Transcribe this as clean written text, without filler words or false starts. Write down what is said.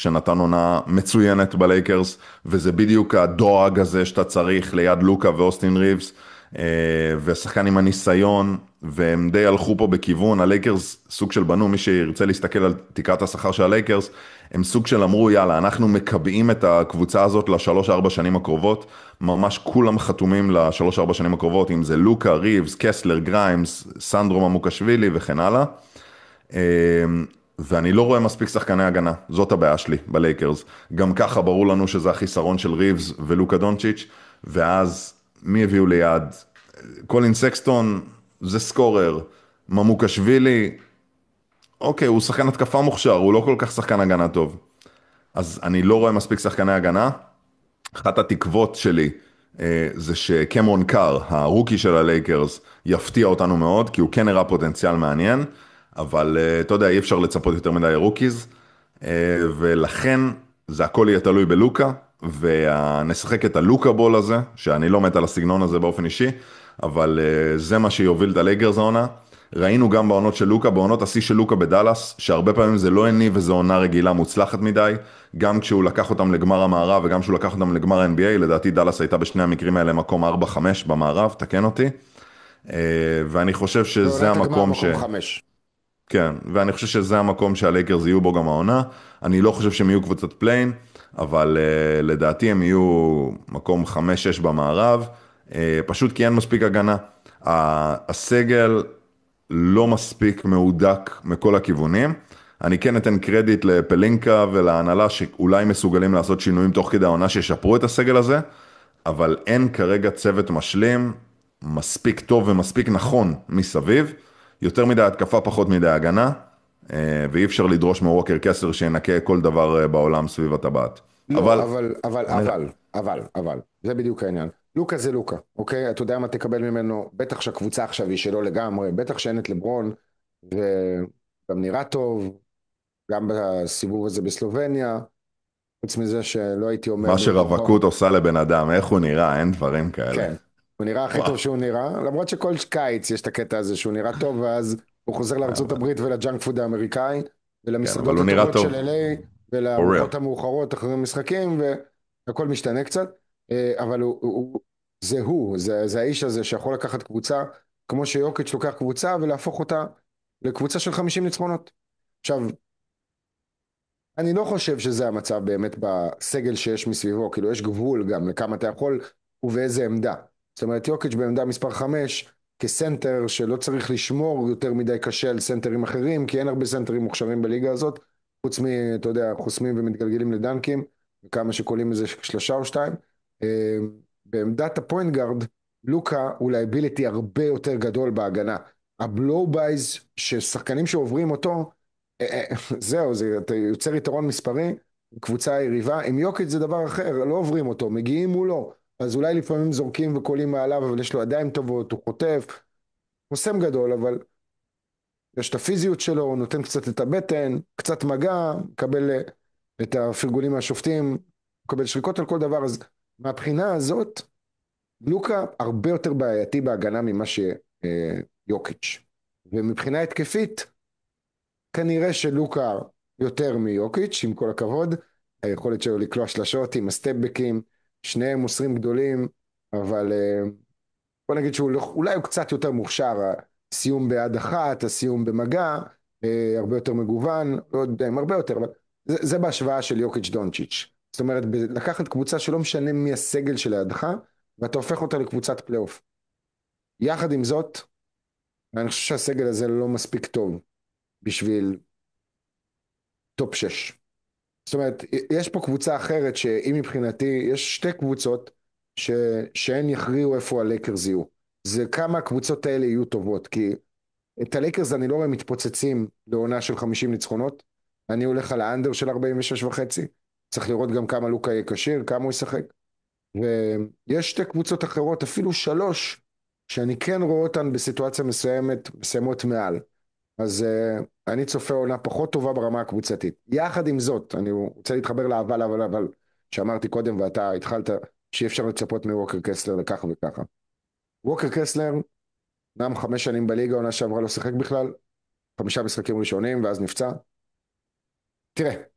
שנתן עונה מצוינת בלייקרס, וזה בדיוק הדואג הזה שאתה צריך ליד לוקה ואוסטין ריבס, ושחקן עם הניסיון, והם די הלכו פה בכיוון. הלייקרס סוג של בנו, מי שירצה להסתכל על תקרת השכר של הלייקרס, הם סוג של אמרו, יאללה, אנחנו מקבעים את הקבוצה הזאת לשלוש-ארבע שנים הקרובות, ממש כולם חתומים לשלוש-ארבע שנים הקרובות, אם זה לוקה, ריבס, קסלר, גריימס, סנדרו ממוקשווילי וכן הלאה. ואני לא רואה מספיק שחקני הגנה, זאת הבעיה שלי בלייקרס. גם ככה ברור לנו שזה החיסרון של ריבס ולוקה דונצ'יץ', ואז מי הביאו ליד? קולין סקסטון זה סקורר, ממוקשווילי, אוקיי, הוא שחקן התקפה מוכשר, הוא לא כל כך שחקן הגנה טוב. אז אני לא רואה מספיק שחקני הגנה. אחת התקוות שלי זה שקמרון קאר, הרוקי של הלייקרס, יפתיע אותנו מאוד, כי הוא כן הראה פוטנציאל מעניין, אבל אתה יודע, אי אפשר לצפות יותר מדי רוקיז, ולכן זה הכל יהיה תלוי בלוקה, ונשחק את הלוקה בול הזה, שאני לא מת על הסגנון הזה באופן אישי, אבל זה מה שיוביל את הלייקרס העונה. ראינו גם בעונות של לוקה, בעונות השיא של לוקה בדלס, שהרבה פעמים זה לא הניב וזו עונה רגילה מוצלחת מדי, גם כשהוא לקח אותם לגמר המערב וגם כשהוא לקח אותם לגמר ה-NBA, לדעתי דלס הייתה בשני המקרים האלה מקום 4-5 במערב, תקן אותי, ואני חושב שזה ועונת הגמר המקום מקום 5. כן, ואני חושב שזה המקום שהלייקרס יהיו בו גם העונה. אני לא חושב שהם יהיו קבוצת פליין, אבל לדעתי הם יהיו מקום 5-6 במערב, פשוט כי אין מספיק הגנה. הסגל לא מספיק מהודק מכל הכיוונים. אני כן אתן קרדיט לפלינקה ולהנהלה שאולי מסוגלים לעשות שינויים תוך כדי העונה שישפרו את הסגל הזה, אבל אין כרגע צוות משלים מספיק טוב ומספיק נכון מסביב, יותר מדי התקפה פחות מדי הגנה, ואי אפשר לדרוש מווקר קסלר שינקה כל דבר בעולם סביב הטבעת. אבל לא, נראה. אבל, זה בדיוק העניין. לוקה זה לוקה, אוקיי? אתה יודע מה תקבל ממנו, בטח שהקבוצה עכשיו היא שלו לגמרי, בטח שאין את לברון, וגם נראה טוב, גם בסיבוב הזה בסלובניה, חוץ מזה שלא הייתי אומר מה במקומו, שרווקות עושה לבן אדם, איך הוא נראה, אין דברים כאלה. כן, הוא נראה הכי וואו. טוב שהוא נראה, למרות שכל קיץ יש את הקטע הזה שהוא נראה טוב, ואז הוא חוזר לארצות הברית ולג'אנק פוד האמריקאי, כן, אבל ולמסעדות הוא נראה הטובות של טוב, LA, for real. ולארוחות המאוחרות אחרי משחקים, והכל משתנה קצת, אבל זה האיש הזה שיכול לקחת קבוצה, כמו שיוקיץ' לוקח קבוצה, ולהפוך אותה לקבוצה של 50 ניצחונות. עכשיו, אני לא חושב שזה המצב באמת בסגל שיש מסביבו, כאילו יש גבול גם לכמה אתה יכול ובאיזה עמדה. זאת אומרת, יוקיץ' בעמדה מספר 5, כסנטר שלא צריך לשמור יותר מדי קשה על סנטרים אחרים, כי אין הרבה סנטרים מוכשרים בליגה הזאת, חוץ אתה יודע, חוסמים ומתגלגלים לדנקים, וכמה שקולים איזה שלושה או שתיים. אה, בעמדת הפוינט גארד, לוקה הוא לייביליטי הרבה יותר גדול בהגנה. הבלואו בייז ששחקנים שעוברים אותו, זהו, אתה יוצר יתרון מספרי, קבוצה יריבה, עם יוקיץ' זה דבר אחר, לא עוברים אותו, מגיעים מולו, אז אולי לפעמים זורקים וקולים מעליו, אבל יש לו ידיים טובות, הוא חוטף, חוסם גדול, אבל יש את הפיזיות שלו, הוא נותן קצת את הבטן, קצת מגע, מקבל את הפרגולים מהשופטים, מקבל שריקות על כל דבר, אז מהבחינה הזאת, לוקה הרבה יותר בעייתי בהגנה ממה שיוקיץ'. ומבחינה התקפית, כנראה שלוקה יותר מיוקיץ', עם כל הכבוד, היכולת שלו לקלוע שלשות עם הסטפבקים, שניהם מוסרים גדולים, אבל בוא נגיד אולי הוא קצת יותר מוכשר, הסיום ביד אחת, הסיום במגע, הרבה יותר מגוון, לא יודע אם הרבה יותר, אבל זה בהשוואה של יוקיץ' דונצ'יץ'. זאת אומרת, לקחת קבוצה שלא משנה מי הסגל שלידך, ואתה הופך אותה לקבוצת פלייאוף. יחד עם זאת, אני חושב שהסגל הזה לא מספיק טוב בשביל טופ 6. זאת אומרת, יש פה קבוצה אחרת שהיא מבחינתי, יש שתי קבוצות שהן יכריעו איפה הלייקרס יהיו. זה כמה הקבוצות האלה יהיו טובות, כי את הלייקרס אני לא רואה מתפוצצים לעונה של 50 ניצחונות, אני הולך על האנדר של 46 וחצי, צריך לראות גם כמה לוקה יהיה כשיר, כמה הוא ישחק, ויש שתי קבוצות אחרות, אפילו שלוש, שאני כן רואה אותן בסיטואציה מסוימת, מסיימות מעל. אז אני צופה עונה פחות טובה ברמה הקבוצתית. יחד עם זאת, אני רוצה להתחבר לאבל, שאמרתי קודם ואתה התחלת, שאי אפשר לצפות מווקר קסלר לככה וככה. ווקר קסלר, נם 5 שנים בליגה, עונה שעברה לא שיחק בכלל, 5 משחקים ראשונים ואז נפצע. תראה,